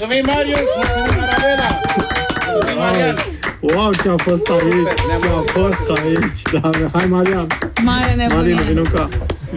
Mulțumim, Marius! Mulțumim, Arabela! Mulțumim, Marian! Wow, ce-a fost aici! Ce-a fost aici! Da, hai, Marian! Mare nebunie! Marina, vino ca!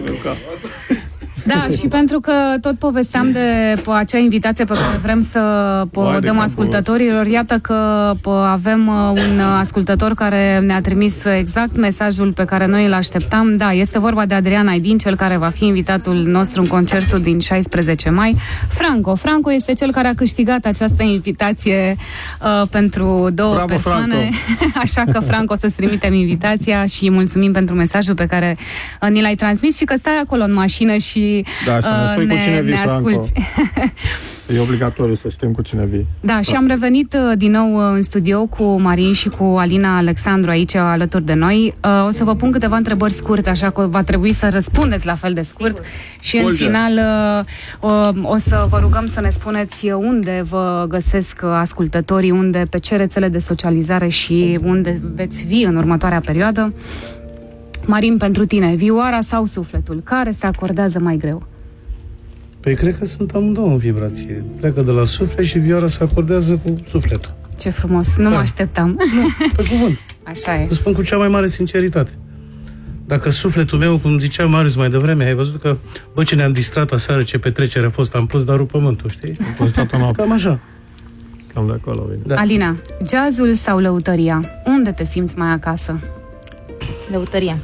Da, și pentru că tot povesteam de acea invitație pe care vrem să o dăm ascultătorilor, iată că avem un ascultător care ne-a trimis exact mesajul pe care noi îl așteptam. Da, este vorba de Adrian Aidin, cel care va fi invitatul nostru în concertul din 16 mai. Franco este cel care a câștigat această invitație pentru două persoane. Așa că, Franco, să-ți trimitem invitația și mulțumim pentru mesajul pe care ni l-ai transmis și că stai acolo în mașină și da, să ne spui cu cine vii, asculți. E obligatoriu să știm cu cine vii. Da, și am revenit din nou în studio cu Marin și cu Alina Alexandru aici alături de noi. O să vă pun câteva întrebări scurte, așa că va trebui să răspundeți la fel de scurt. Sigur. Și în final o să vă rugăm să ne spuneți unde vă găsesc ascultătorii, unde, pe ce rețele de socializare și unde veți fi în următoarea perioadă. Marin, pentru tine, vioara sau sufletul? Care se acordează mai greu? Păi cred că sunt amândouă în vibrație. Pleacă de la suflet și vioara se acordează cu sufletul. Ce frumos, nu mă așteptam. Nu, pe cuvânt. Așa e. Îți spun cu cea mai mare sinceritate. Dacă sufletul meu, cum zicea Marius mai devreme, ai văzut că, bă, ce ne-am distrat aseară, ce petrecere a fost, am pus darul pământul, știi? Am postat o noapte. Cam așa. Cam de acolo vine. Da. Alina, jazzul sau lăutăria? Unde te simți mai acasă? Lăutăria.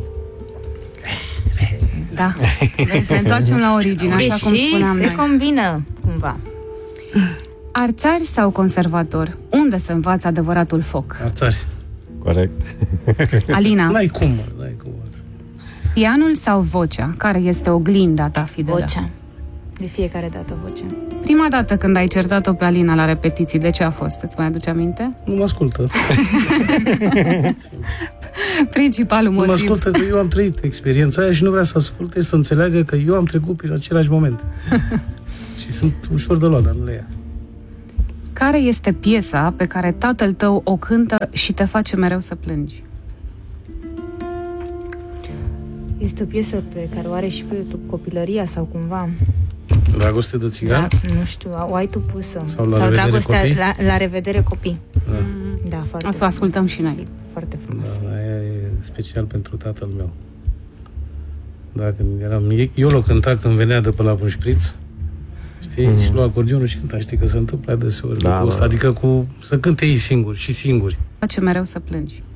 Da, ne întoarcem la origine, așa cum spuneam noi. Se combină, cumva. Arțari sau conservator? Unde se învață adevăratul foc? Arțari. Corect. Alina. N-ai cum. Pianul sau vocea? Care este oglinda ta fidelă? Vocea. De fiecare dată vocea. Prima dată când ai certat-o pe Alina la repetiții, de ce a fost? Îți mai aduce aminte? Nu mă ascultă. Principalul motiv. Nu mă ascultă că eu am trăit experiența aia și nu vrea să asculte, să înțeleagă că eu am trecut prin același moment. Și sunt ușor de luat, dar nu le ia. Care este piesa pe care tatăl tău o cântă și te face mereu să plângi? Este o piesă pe care o are și pe YouTube, Copilăria sau cumva. Dragoste de țigan? Da, nu știu, o ai tu pusă. Sau Dragostea la revedere copii. Da. Da, foarte o să o ascultăm și noi. Foarte frumos. Da, aia e special pentru tatăl meu. Da, când eram... Eu l-o cânta când venea de pe la un șpriț, știi? Și lua acordionul și cânta. Știi că se întâmplă adeseori lucrul ăsta. Adică să cânte ei singuri și singuri. Face mereu să plângi.